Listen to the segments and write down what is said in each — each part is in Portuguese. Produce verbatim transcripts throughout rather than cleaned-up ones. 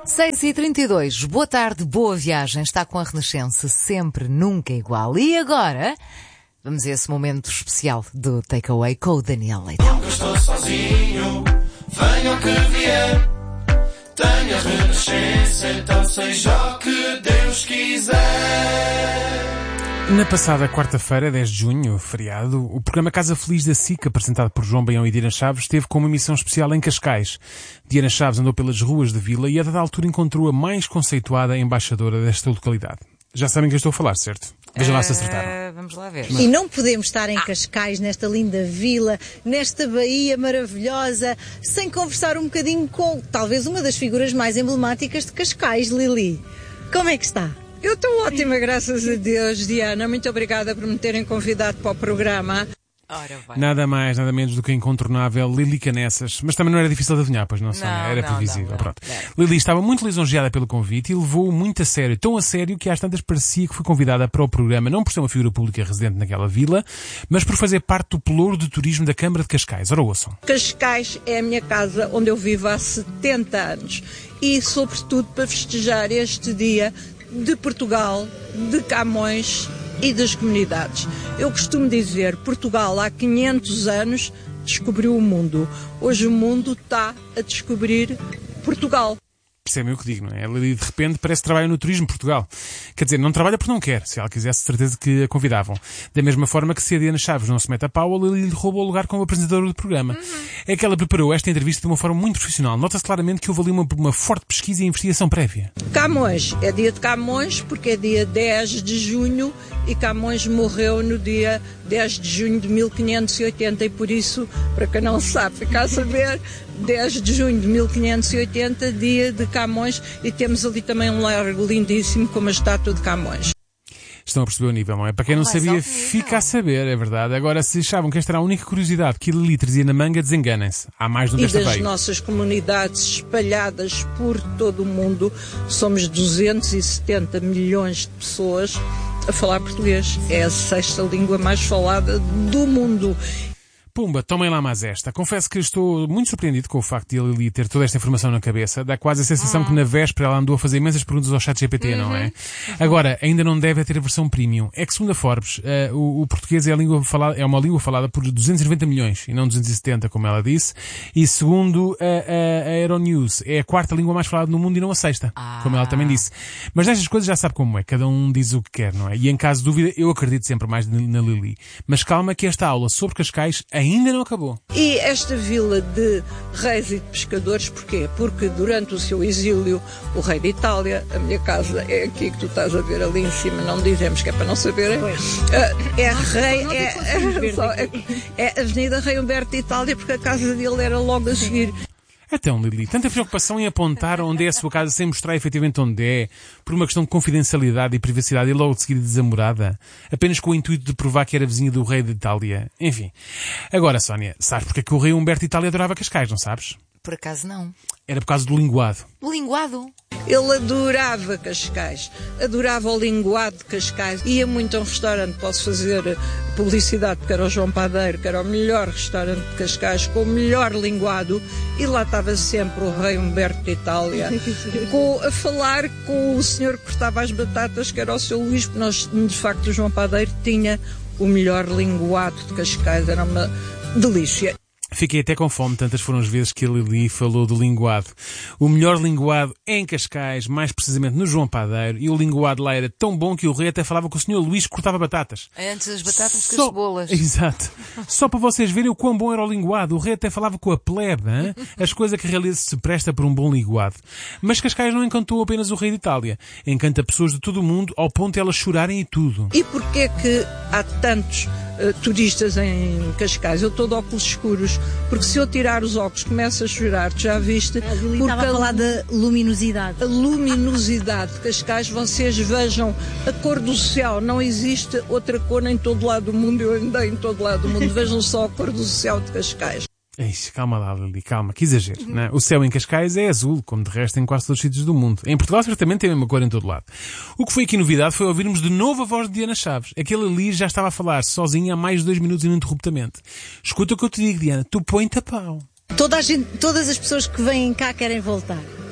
seis e trinta e dois, boa tarde, boa viagem, está com a Renascença, sempre, nunca igual. E agora, vamos a esse momento especial do Takeaway com o Daniel Leitão. Nunca estou sozinho, venha o que vier, tenha Renascença, então seja o que Deus quiser. Na passada quarta-feira, dez de junho, feriado, o programa Casa Feliz da S I C, apresentado por João Baião e Diana Chaves, esteve com uma emissão especial em Cascais. Diana Chaves andou pelas ruas da vila e a dada altura encontrou a mais conceituada embaixadora desta localidade. Já sabem que eu estou a falar, certo? Vejam lá se acertaram. Uh, vamos lá ver. E não podemos estar em Cascais, nesta linda vila, nesta baía maravilhosa, sem conversar um bocadinho com, talvez, uma das figuras mais emblemáticas de Cascais, Lili. Como é que está? Eu estou ótima, graças a Deus, Diana. Muito obrigada por me terem convidado para o programa. Ora, vai. Nada mais, nada menos do que a incontornável Lili Canessas. Mas também não era difícil de adivinhar, pois não, Sónia? Não, Era não, previsível. não, não. Pronto. Não. Lili estava muito lisonjeada pelo convite e levou-o muito a sério. Tão a sério que às tantas parecia que foi convidada para o programa, não por ser uma figura pública residente naquela vila, mas por fazer parte do pelouro de turismo da Câmara de Cascais. Ora, ouçam. Cascais é a minha casa onde eu vivo há setenta anos. E, sobretudo, para festejar este dia de Portugal, de Camões e das comunidades. Eu costumo dizer, Portugal há quinhentos anos descobriu o mundo. Hoje o mundo está a descobrir Portugal. Percebem o que digo, não é? A Lili, de repente, parece que trabalha no turismo de Portugal. Quer dizer, não trabalha porque não quer. Se ela quisesse, certeza que a convidavam. Da mesma forma que se a Diana Chaves não se mete a pau, a Lili lhe roubou o lugar como apresentadora do programa. Uhum. É que ela preparou esta entrevista de uma forma muito profissional. Nota-se claramente que houve ali uma, uma forte pesquisa e investigação prévia. Camões. É dia de Camões porque é dia dez de junho e Camões morreu no dia dez de junho de mil quinhentos e oitenta e por isso, para quem não sabe, ficar a saber, dez de junho de mil quinhentos e oitenta, dia de Camões, e temos ali também um largo lindíssimo com uma estátua de Camões. Estão a perceber o nível, não é? Para quem não Mais sabia, alto nível. fica a saber, é verdade. Agora, se achavam que esta era a única curiosidade que a Lili trazia na manga, desenganem-se. Há mais do que E esta das veio. nossas comunidades espalhadas por todo o mundo, somos duzentos e setenta milhões de pessoas a falar português. É a sexta língua mais falada do mundo. Pumba, tomem lá mais esta. Confesso que estou muito surpreendido com o facto de a Lili ter toda esta informação na cabeça. Dá quase a sensação que na véspera ela andou a fazer imensas perguntas ao chat G P T, uhum. não é? Agora, ainda não deve ter a versão premium. É que, segundo a Forbes, uh, o, o português é, a língua falada, é uma língua falada por duzentos e noventa milhões e não duzentos e setenta, como ela disse. E segundo a, a, a Euronews, é a quarta língua mais falada no mundo e não a sexta, ah. como ela também disse. Mas nestas coisas já sabe como é. Cada um diz o que quer, não é? E em caso de dúvida, eu acredito sempre mais na Lili. Mas calma que esta aula sobre Cascais ainda não acabou. E esta vila de reis e de pescadores, porquê? Porque durante o seu exílio, o rei de Itália, a minha casa é aqui que tu estás a ver ali em cima, não dizemos que é para não saberem, é, é, rei, é, é, é a Avenida Rei Humberto de Itália, porque a casa dele era logo a seguir. Então, Lili, tanta preocupação em apontar onde é a sua casa sem mostrar efetivamente onde é, por uma questão de confidencialidade e privacidade e logo de seguida desamorada, apenas com o intuito de provar que era vizinha do rei de Itália. Enfim. Agora, Sónia, sabes porque é que o rei Humberto de Itália adorava Cascais, não sabes? Por acaso não. Era por causa do linguado. O linguado? Ele adorava Cascais, adorava o linguado de Cascais. Ia muito a um restaurante, posso fazer publicidade, porque era o João Padeiro, que era o melhor restaurante de Cascais, com o melhor linguado, e lá estava sempre o rei Humberto de Itália, com, a falar com o senhor que cortava as batatas, que era o seu Luís, porque nós, de facto, o João Padeiro tinha o melhor linguado de Cascais, era uma delícia. Fiquei até com fome, tantas foram as vezes que a Lili falou do linguado. O melhor linguado em Cascais, mais precisamente no João Padeiro, e o linguado lá era tão bom que o rei até falava que o senhor Luís cortava batatas. Antes das batatas Só... que as cebolas. Exato. Só para vocês verem o quão bom era o linguado. O rei até falava com a plebe, hein? As coisas que realiza se presta por um bom linguado. Mas Cascais não encantou apenas o rei de Itália. Encanta pessoas de todo o mundo ao ponto de elas chorarem e tudo. E porquê que há tantos Uh, turistas em Cascais? Eu estou de óculos escuros, porque se eu tirar os óculos começo a chorar, tu já viste? A Lili estava a falar da luminosidade. A luminosidade de Cascais, vocês vejam a cor do céu, não existe outra cor em todo lado do mundo, eu andei em todo lado do mundo, vejam só a cor do céu de Cascais. Eixe, calma lá, Lili, calma, que exagero, não é? O céu em Cascais é azul, como de resto em quase todos os sítios do mundo. Em Portugal, certamente, tem a mesma cor em todo lado. O que foi aqui novidade foi ouvirmos de novo a voz de Diana Chaves. Aquele ali já estava a falar sozinha há mais de dois minutos ininterruptamente. Escuta o que eu te digo, Diana, tu põe-te a pau. Toda a gente, todas as pessoas que vêm cá querem voltar.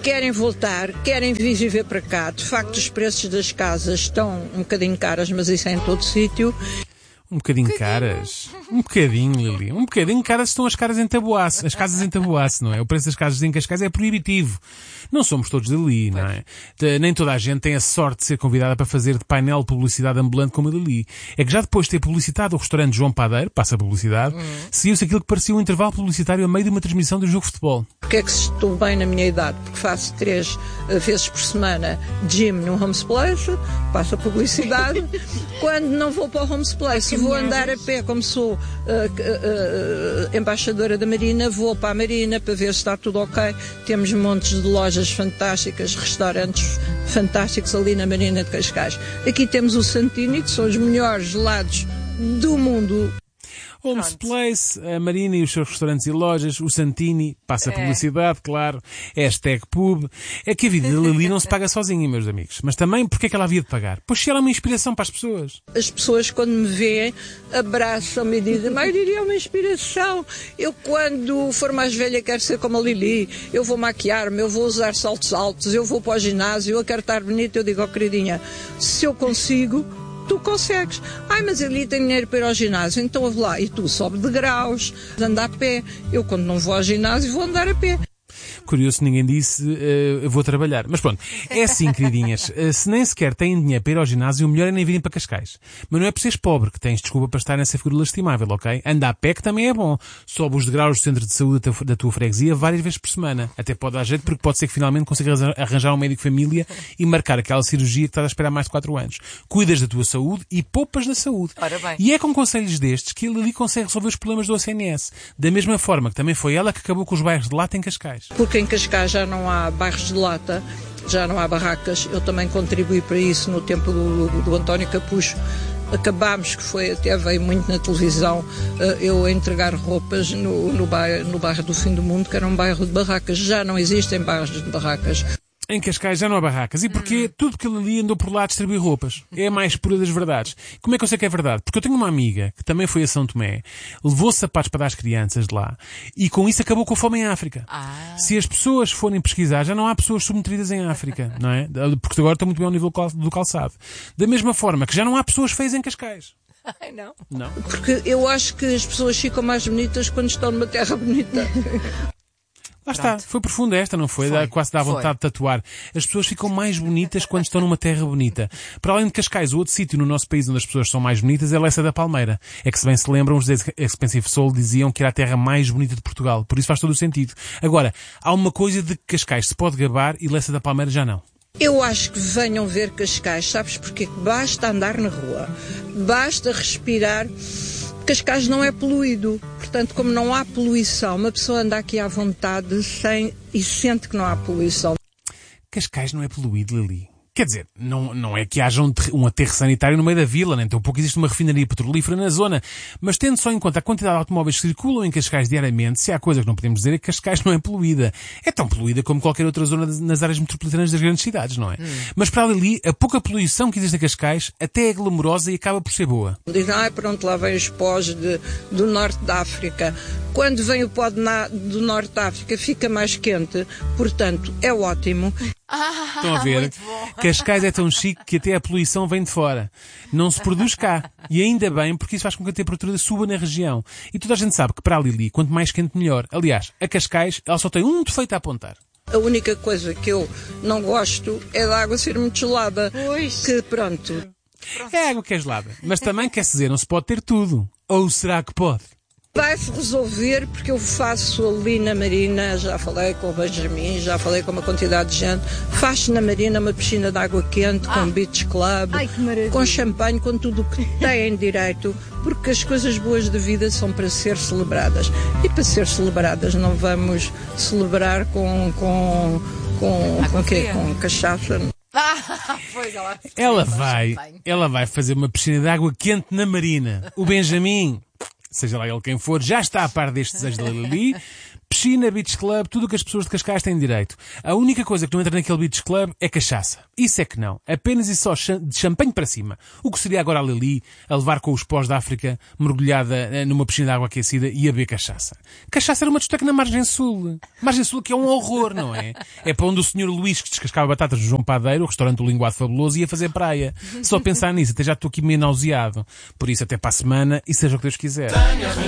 querem voltar, querem vir viver para cá. De facto, os preços das casas estão um bocadinho caras, mas isso é em todo sítio. Um bocadinho caras. Um bocadinho, Lili. Um bocadinho caras estão as caras em Taboaço. As casas em Taboaço, não é? O preço das casas em Cascais é proibitivo. Não somos todos dali, não é? Nem toda a gente tem a sorte de ser convidada para fazer de painel de publicidade ambulante como a Lili. É que já depois de ter publicitado o restaurante João Padeiro, passa a publicidade, hum. seguiu-se aquilo que parecia um intervalo publicitário a meio de uma transmissão de um jogo de futebol. Porque é que estou bem na minha idade? Porque faço três vezes por semana gym no Homes Place, passo a publicidade. Quando não vou para o Homes Place, vou andar a pé, como sou uh, uh, uh, embaixadora da Marina, vou para a Marina para ver se está tudo ok. Temos montes de lojas fantásticas, restaurantes fantásticos ali na Marina de Cascais. Aqui temos o Santini, que são os melhores gelados do mundo. Homes Place, a Marina e os seus restaurantes e lojas, o Santini, passa a publicidade, é. claro, hashtag pub. É que a vida da Lili não se paga sozinha, meus amigos. Mas também, porque é que ela havia de pagar? Pois se ela é uma inspiração para as pessoas. As pessoas, quando me veem, abraçam-me e dizem, mas Lili é uma inspiração. Eu, quando for mais velha, quero ser como a Lili. Eu vou maquiar-me, eu vou usar saltos altos, eu vou para o ginásio, eu quero estar bonita. Eu digo, ó, oh, queridinha, se eu consigo... Tu consegues. Ai, mas ali tem dinheiro para ir ao ginásio, então vou lá. E tu sobe de graus, anda a pé. Eu, quando não vou ao ginásio, vou andar a pé. Curioso, ninguém disse, uh, vou trabalhar. Mas pronto, é assim, queridinhas. Uh, se nem sequer têm dinheiro para ir ao ginásio, o melhor é nem virem para Cascais. Mas não é por seres pobre que tens desculpa para estar nessa figura lastimável, ok? Anda a pé que também é bom. Sobe os degraus do centro de saúde da tua freguesia várias vezes por semana. Até pode dar jeito porque pode ser que finalmente consigas arranjar um médico de família e marcar aquela cirurgia que estás a esperar mais de quatro anos. Cuidas da tua saúde e poupas da saúde. Ora bem. E é com conselhos destes que a Lili consegue resolver os problemas do O C N S. Da mesma forma que também foi ela que acabou com os bairros de lata em Cascais. Porque em Cascais já não há bairros de lata, já não há barracas. Eu também contribuí para isso no tempo do, do, do António Capucho. Acabámos, que foi, até veio muito na televisão, eu a entregar roupas no, no, bairro, no bairro do Fim do Mundo, que era um bairro de barracas. Já não existem bairros de barracas. Em Cascais já não há barracas. E porquê? Tudo que ele ali andou por lá a distribuir roupas. É a mais pura das verdades. Como é que eu sei que é verdade? Porque eu tenho uma amiga que também foi a São Tomé, levou sapatos para dar às crianças de lá e com isso acabou com a fome em África. Ah. Se as pessoas forem pesquisar, já não há pessoas subnutridas em África, não é? Porque agora está muito bem ao nível do calçado. Da mesma forma que já não há pessoas feias em Cascais. Ai, não. Não. Porque eu acho que as pessoas ficam mais bonitas quando estão numa terra bonita. Lá está, foi profunda esta, não foi? foi. Quase dá vontade foi. de tatuar. As pessoas ficam mais bonitas quando estão numa terra bonita. Para além de Cascais, o outro sítio no nosso país onde as pessoas são mais bonitas é Lessa da Palmeira. É que, se bem se lembram, os Expensive Soul diziam que era a terra mais bonita de Portugal. Por isso faz todo o sentido. Agora, há uma coisa de que Cascais se pode gabar e Lessa da Palmeira já não. Eu acho que venham ver Cascais, sabes porquê? Basta andar na rua, basta respirar. Cascais não é poluído, portanto, como não há poluição, uma pessoa anda aqui à vontade sem, e sente que não há poluição. Cascais não é poluído, Lili. Quer dizer, não, não é que haja um, um aterro sanitário no meio da vila, nem tampouco existe uma refinaria petrolífera na zona, mas tendo só em conta a quantidade de automóveis que circulam em Cascais diariamente, se há coisa que não podemos dizer é que Cascais não é poluída. É tão poluída como qualquer outra zona nas áreas metropolitanas das grandes cidades, não é? Hum. Mas para ali, a pouca poluição que existe em Cascais até é glamourosa e acaba por ser boa. Dizem, ai, pronto, lá vem os pós de, do norte da África. Quando vem o pó de na, do norte da África fica mais quente, portanto, é ótimo. Ah, estão a ver? Cascais é tão chique que até a poluição vem de fora. Não se produz cá. E ainda bem, porque isso faz com que a temperatura suba na região. E toda a gente sabe que para a Lili, quanto mais quente, melhor. Aliás, a Cascais, ela só tem um defeito a apontar. A única coisa que eu não gosto é da água ser muito gelada. Pois. Que pronto. É água que é gelada. Mas também, quer dizer, não se pode ter tudo. Ou será que pode? Vai-se resolver, porque eu faço ali na Marina, já falei com o Benjamin, já falei com uma quantidade de gente, faz na Marina uma piscina de água quente, ah. com beach club, Ai, com champanhe, com tudo o que têm direito, porque as coisas boas da vida são para ser celebradas. E para ser celebradas não vamos celebrar com, com, com, ah, com, com, quê? com cachaça. Ah, pois ela, ela vai, ela vai fazer uma piscina de água quente na Marina. O Benjamin, seja lá ele quem for, já está a par destes desejos da Lili, Piscina, beach club, tudo o que as pessoas de Cascais têm direito. A única coisa que não entra naquele beach club é cachaça. Isso é que não. Apenas e só de champanhe para cima. O que seria agora a Lili a levar com os pós da África mergulhada numa piscina de água aquecida e a beber cachaça. Cachaça era uma discoteca na Margem Sul. Margem Sul que é um horror, não é? É para onde o senhor Luís, que descascava batatas do João Padeiro, o restaurante do Linguado Fabuloso, ia fazer praia. Só pensar nisso, até já estou aqui meio nauseado. Por isso, até para a semana e seja o que Deus quiser.